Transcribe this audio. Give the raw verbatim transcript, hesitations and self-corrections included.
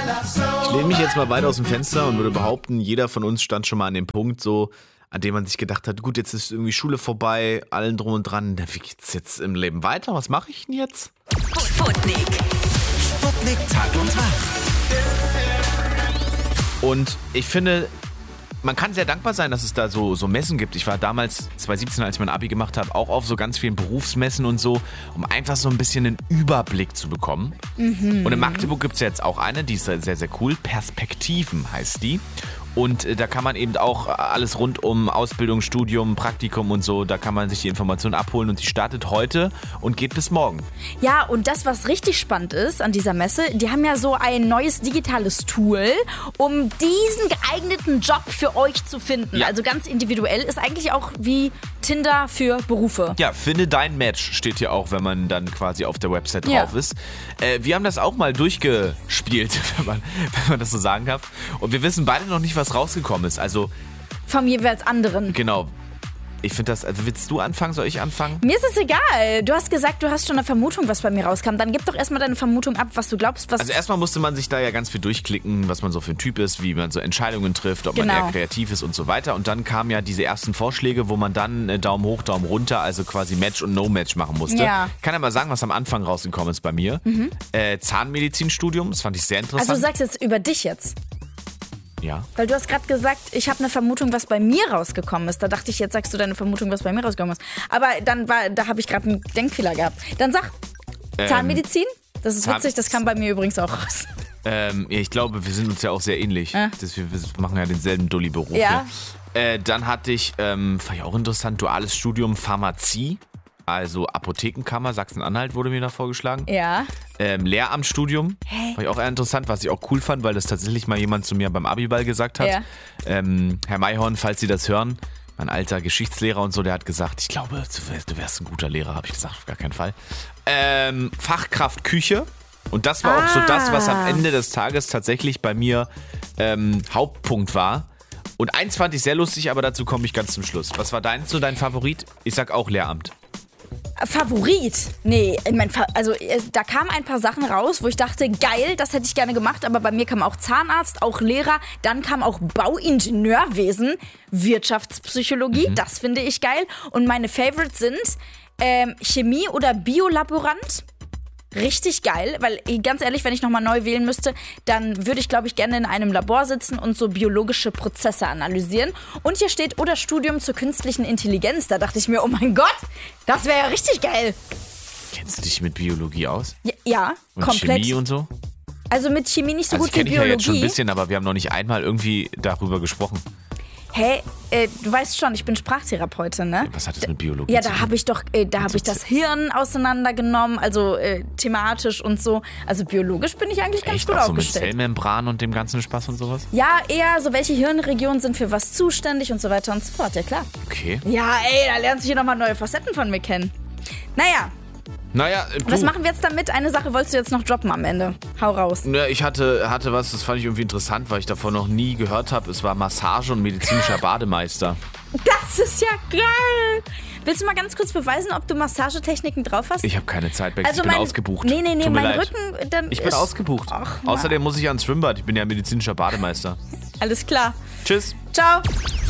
Ich lehne mich jetzt mal weit aus dem Fenster und würde behaupten, jeder von uns stand schon mal an dem Punkt so, an dem man sich gedacht hat, gut, jetzt ist irgendwie Schule vorbei, allen drum und dran, wie geht's jetzt im Leben weiter? Was mache ich denn jetzt? Sputnik. Sputnik Tag und Tag. Und ich finde, man kann sehr dankbar sein, dass es da so, so Messen gibt. Ich war damals, zwanzig siebzehn, als ich mein Abi gemacht habe, auch auf so ganz vielen Berufsmessen und so, um einfach so ein bisschen einen Überblick zu bekommen. Mhm. Und in Magdeburg gibt es ja jetzt auch eine, die ist sehr, sehr cool. Perspektiven heißt die. Und äh, da kann man eben auch alles rund um Ausbildung, Studium, Praktikum und so, da kann man sich die Informationen abholen und die startet heute und geht bis morgen. Ja, und das, was richtig spannend ist an dieser Messe, die haben ja so ein neues digitales Tool, um diesen geeigneten Job für euch zu finden. Ja. Also ganz individuell, ist eigentlich auch wie Tinder für Berufe. Ja, finde dein Match steht hier auch, wenn man dann quasi auf der Website Ja. drauf ist. Äh, wir haben das auch mal durchgespielt, wenn man, wenn man das so sagen darf. Und wir wissen beide noch nicht, was rausgekommen ist. Also, Vom jeweils anderen. genau. Ich finde das, also willst du anfangen, soll ich anfangen? Mir ist es egal. Du hast gesagt, du hast schon eine Vermutung, was bei mir rauskam. Dann gib doch erstmal deine Vermutung ab, was du glaubst, was... Also erstmal musste man sich da ja ganz viel durchklicken, was man so für ein Typ ist, wie man so Entscheidungen trifft, ob Genau. man eher kreativ ist und so weiter. Und dann kamen ja diese ersten Vorschläge, wo man dann äh, Daumen hoch, Daumen runter, also quasi Match und No-Match machen musste. Ja. Ich kann ja mal sagen, was am Anfang rausgekommen ist bei mir. Mhm. Äh, Zahnmedizinstudium, das fand ich sehr interessant. Also du sagst jetzt über dich jetzt. ja. Weil du hast gerade gesagt, ich habe eine Vermutung, was bei mir rausgekommen ist. Da dachte ich, jetzt sagst du deine Vermutung, was bei mir rausgekommen ist. Aber dann war, da habe ich gerade einen Denkfehler gehabt. Dann sag, Ähm, Zahnmedizin? Das ist Zahn- witzig, das kam bei mir übrigens auch raus. Ähm, ja, ich glaube, wir sind uns ja auch sehr ähnlich. Ja. Das, wir, wir machen ja denselben Dulli-Beruf. Ja. hier. Äh, dann hatte ich, ähm, fand ich auch interessant, duales Studium Pharmazie. Also Apothekenkammer, Sachsen-Anhalt wurde mir da vorgeschlagen. Ja. Ähm, Lehramtsstudium. Hä? Fand ich auch eher interessant, was ich auch cool fand, weil das tatsächlich mal jemand zu mir beim Abiball gesagt hat. Ja. Ähm, Herr Mayhorn, falls Sie das hören, mein alter Geschichtslehrer und so, der hat gesagt, ich glaube, du wärst, du wärst ein guter Lehrer, habe ich gesagt, auf gar keinen Fall. Ähm, Fachkraft Küche. Und das war auch so das, was am Ende des Tages tatsächlich bei mir ähm, Hauptpunkt war. Und eins fand ich sehr lustig, aber dazu komme ich ganz zum Schluss. Was war dein, so dein Favorit? Ich sag auch Lehramt. Favorit? Nee, ich mein, Fa- also es- da kamen ein paar Sachen raus, wo ich dachte, geil, das hätte ich gerne gemacht, aber bei mir kam auch Zahnarzt, auch Lehrer, dann kam auch Bauingenieurwesen, Wirtschaftspsychologie, das finde ich geil. Und meine Favorites sind ähm, Chemie oder Biolaborant. Richtig geil, weil ganz ehrlich, wenn ich nochmal neu wählen müsste, dann würde ich, glaube ich, gerne in einem Labor sitzen und so biologische Prozesse analysieren. Und hier steht, oder Studium zur künstlichen Intelligenz. Da dachte ich mir, oh mein Gott, das wäre ja richtig geil. Kennst du dich mit Biologie aus? Ja, ja Und komplett. Chemie und so? Also mit Chemie nicht so Also ich gut wie kenne dich ja jetzt schon ein Biologie. bisschen, aber wir haben noch nicht einmal irgendwie darüber gesprochen. Hä, äh, du weißt schon, ich bin Sprachtherapeutin, ne? Was hat das mit Biologie Ja, zu da tun? habe ich doch, äh, da habe ich das Hirn auseinandergenommen, also äh, thematisch und so. Also biologisch bin ich eigentlich ganz Echt? gut Auch so mit aufgestellt. Zellmembran und dem ganzen Spaß und sowas? Ja, eher so, welche Hirnregionen sind für was zuständig und so weiter und so fort, ja klar. Okay. Ja, ey, da lernst du hier nochmal neue Facetten von mir kennen. Naja, Naja, äh, du. was machen wir jetzt damit? Eine Sache wolltest du jetzt noch droppen am Ende. Hau raus. Ja, ich hatte, hatte was, das fand ich irgendwie interessant, weil ich davon noch nie gehört habe. Es war Massage- und medizinischer Bademeister. Das ist ja geil. Willst du mal ganz kurz beweisen, ob du Massagetechniken drauf hast? Ich habe keine Zeit, Bex. Also ich bin mein- ausgebucht. Nee, nee, nee, Tut mir mein leid. Rücken, dann Ich bin ist- ausgebucht. Ach, Mann. Außerdem muss ich ans Schwimmbad. Ich bin ja medizinischer Bademeister. Alles klar. Tschüss. Ciao.